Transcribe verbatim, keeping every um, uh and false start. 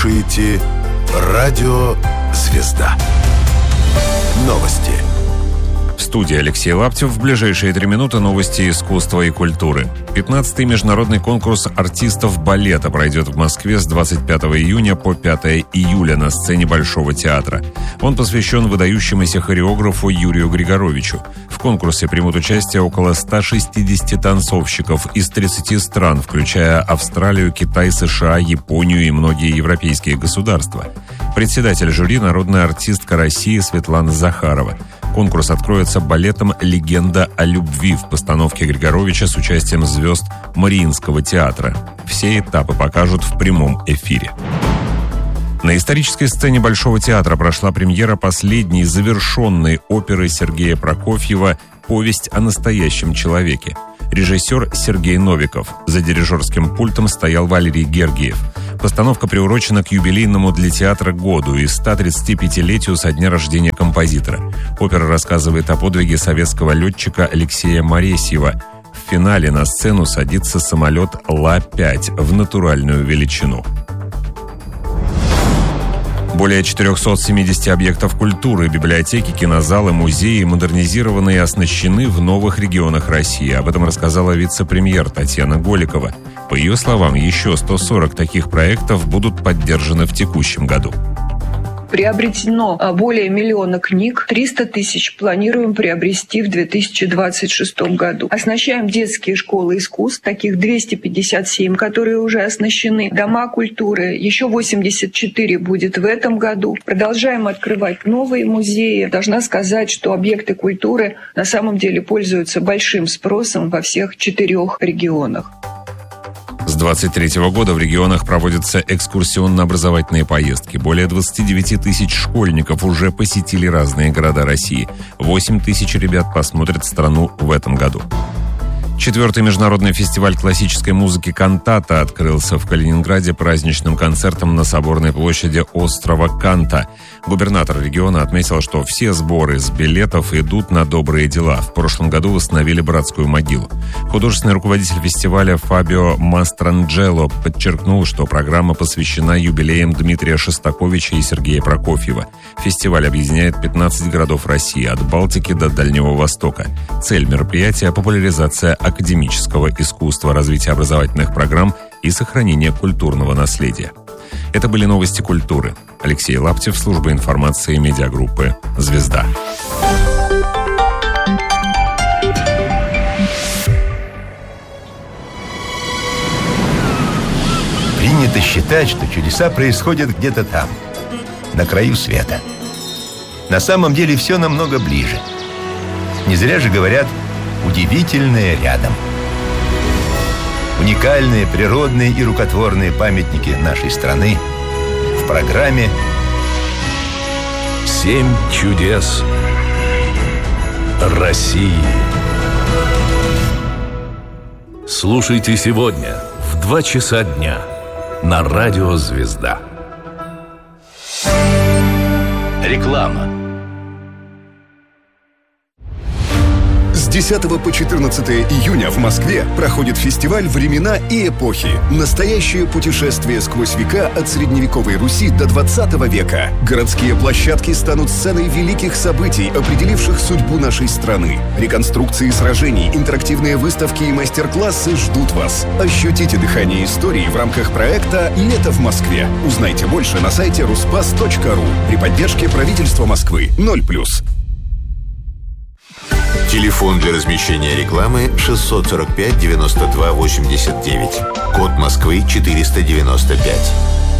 слушаете радио «Звезда». Новости. В студии Алексей Лаптев. В ближайшие три минуты новости искусства и культуры. пятнадцатый международный конкурс артистов балета пройдет в Москве с двадцать пятого июня по пятого июля на сцене Большого театра. Он посвящен выдающемуся хореографу Юрию Григоровичу. В конкурсе примут участие около ста шестидесяти танцовщиков из тридцати стран, включая Австралию, Китай, США, Японию и многие европейские государства. Председатель жюри – народная артистка России Светлана Захарова. Конкурс откроется балетом «Легенда о любви» в постановке Григоровича с участием звезд Мариинского театра. Все этапы покажут в прямом эфире. На исторической сцене Большого театра прошла премьера последней завершенной оперы Сергея Прокофьева «Повесть о настоящем человеке». Режиссер Сергей Новиков. За дирижерским пультом стоял Валерий Гергиев. Постановка приурочена к юбилейному для театра году и ста тридцати пятилетию со дня рождения композитора. Опера рассказывает о подвиге советского летчика Алексея Моресьева. В финале на сцену садится самолет Ла пять в натуральную величину. Более четырехсот семидесяти объектов культуры, библиотеки, кинозалы, музеи модернизированы и оснащены в новых регионах России. Об этом рассказала вице-премьер Татьяна Голикова. По ее словам, еще сто сорок таких проектов будут поддержаны в текущем году. Приобретено более миллиона книг, триста тысяч планируем приобрести в две тысячи двадцать шестом году. Оснащаем детские школы искусств, таких двести пятьдесят семь, которые уже оснащены. Дома культуры, еще восемьдесят четыре будет в этом году. Продолжаем открывать новые музеи. Должна сказать, что объекты культуры на самом деле пользуются большим спросом во всех четырех регионах. С двадцать третьего года в регионах проводятся экскурсионно-образовательные поездки. Более двадцати девяти тысяч школьников уже посетили разные города России. восемь тысяч ребят посмотрят страну в этом году. Четвертый международный фестиваль классической музыки «Кантата» открылся в Калининграде праздничным концертом на Соборной площади острова Канта. Губернатор региона отметил, что все сборы с билетов идут на добрые дела. В прошлом году восстановили братскую могилу. Художественный руководитель фестиваля Фабио Мастранджело подчеркнул, что программа посвящена юбилеям Дмитрия Шостаковича и Сергея Прокофьева. Фестиваль объединяет пятнадцать городов России, от Балтики до Дальнего Востока. Цель мероприятия – популяризация академического искусства, развитие образовательных программ и сохранение культурного наследия. Это были новости культуры. Алексей Лаптев, служба информации медиагруппы «Звезда». Принято считать, что чудеса происходят где-то там, на краю света. На самом деле все намного ближе. Не зря же говорят «удивительное рядом». Уникальные природные и рукотворные памятники нашей страны в программе «Семь чудес России». Слушайте сегодня в два часа дня на радио «Звезда». реклама. С десятого по четырнадцатое июня в Москве проходит фестиваль «Времена и эпохи». Настоящее путешествие сквозь века от средневековой Руси до двадцатого века. Городские площадки станут сценой великих событий, определивших судьбу нашей страны. Реконструкции сражений, интерактивные выставки и мастер-классы ждут вас. Ощутите дыхание истории в рамках проекта «Лето в Москве». Узнайте больше на сайте руспас точка ру при поддержке правительства Москвы. ноль плюс. Телефон для размещения рекламы шестьсот сорок пять девяносто два восемьдесят девять. Код Москвы четыреста девяносто пять.